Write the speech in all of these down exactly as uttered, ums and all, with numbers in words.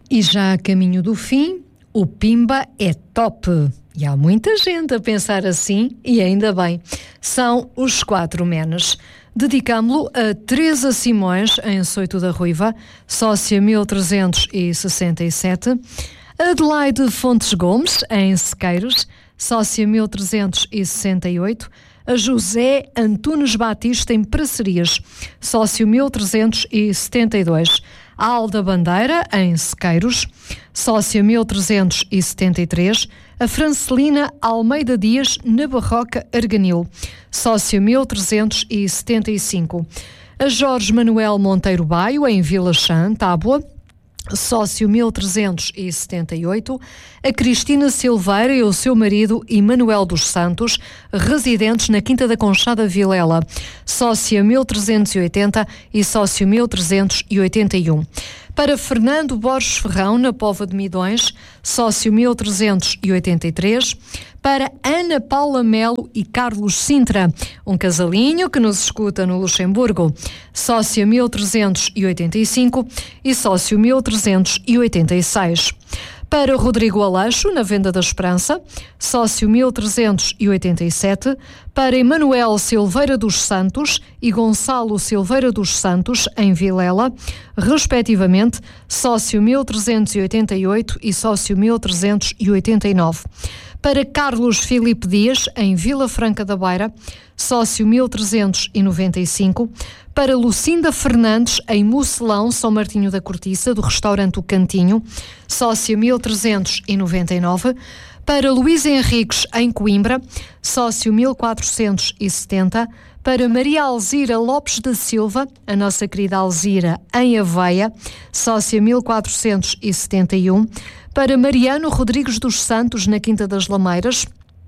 E já a caminho do fim, o Pimba é top. E há muita gente a pensar assim, e ainda bem. São os quatro menes. Dedicámo-lo a Teresa Simões, em Soito da Ruiva, sócia mil trezentos e sessenta e sete. Adelaide Fontes Gomes, em Sequeiros, sócia mil trezentos e sessenta e oito. A José Antunes Batista, em Parcerias, sócio mil trezentos e setenta e dois. A Alda Bandeira, em Sequeiros, sócia mil trezentos e setenta e três. A Francelina Almeida Dias, na Barroca Arganil, sócia mil trezentos e setenta e cinco. A Jorge Manuel Monteiro Baio, em Vila Chã, Tábua, sócio mil trezentos e setenta e oito. A Cristina Silveira e o seu marido Emanuel dos Santos, residentes na Quinta da Conchada Vilela, sócia mil trezentos e oitenta e sócio mil trezentos e oitenta e um. Para Fernando Borges Ferrão, na Póvoa de Midões, sócio mil trezentos e oitenta e três. Para Ana Paula Melo e Carlos Sintra, um casalinho que nos escuta no Luxemburgo, sócio mil trezentos e oitenta e cinco e sócio mil trezentos e oitenta e seis. Para Rodrigo Aleixo, na Venda da Esperança, sócio mil trezentos e oitenta e sete. Para Emanuel Silveira dos Santos e Gonçalo Silveira dos Santos, em Vilela, respectivamente, sócio mil trezentos e oitenta e oito e sócio mil trezentos e oitenta e nove. Para Carlos Filipe Dias, em Vila Franca da Beira, sócio mil trezentos e noventa e cinco. Para Lucinda Fernandes, em Mucelão, São Martinho da Cortiça, do restaurante O Cantinho, sócia mil trezentos e noventa e nove. Para Luís Henriques, em Coimbra, sócio mil quatrocentos e setenta. Para Maria Alzira Lopes da Silva, a nossa querida Alzira, em Aveia, sócia mil quatrocentos e setenta e um. Para Mariano Rodrigues dos Santos, na Quinta das Lameiras,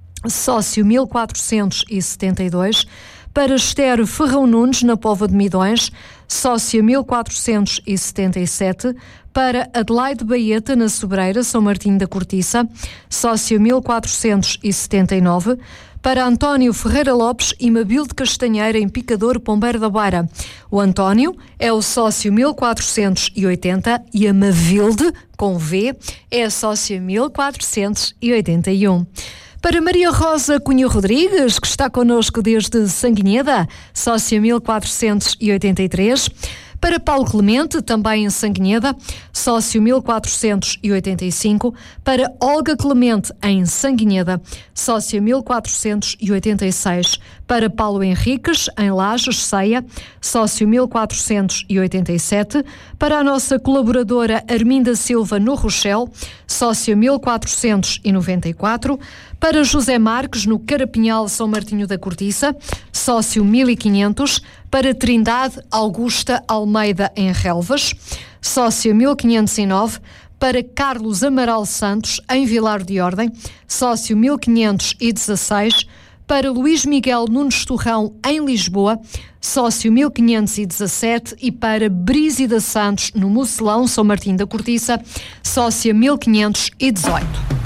sócio mil quatrocentos e setenta e dois. Para Esther Ferrão Nunes, na Póvoa de Midões, sócia mil quatrocentos e setenta e sete. Para Adelaide Baeta, na Sobreira, São Martinho da Cortiça, sócia mil quatrocentos e setenta e nove. Para António Ferreira Lopes e Mabilde Castanheira, em Picador, Pombeiro da Beira. O António é o sócio mil quatrocentos e oitenta e a Mavilde, com V, é a sócia mil quatrocentos e oitenta e um. Para Maria Rosa Cunha Rodrigues, que está connosco desde Sanguinheda, sócia mil quatrocentos e oitenta e três. Para Paulo Clemente, também em Sanguinheda, sócio mil quatrocentos e oitenta e cinco. Para Olga Clemente, em Sanguinheda, sócia mil quatrocentos e oitenta e seis. Para Paulo Henriques, em Lajes, Ceia, sócio mil quatrocentos e oitenta e sete. Para a nossa colaboradora Arminda Silva, no Rochel, sócia mil quatrocentos e noventa e quatro. Para José Marques, no Carapinhal, São Martinho da Cortiça, sócio mil e quinhentos. Para Trindade Augusta Almeida, em Relvas, sócia mil quinhentos e nove. Para Carlos Amaral Santos, em Vilar de Ordem, sócio mil quinhentos e dezasseis. Para Luís Miguel Nunes Torrão, em Lisboa, sócio mil quinhentos e dezassete. E para Brígida Santos, no Mucelão, São Martinho da Cortiça, sócia mil quinhentos e dezoito.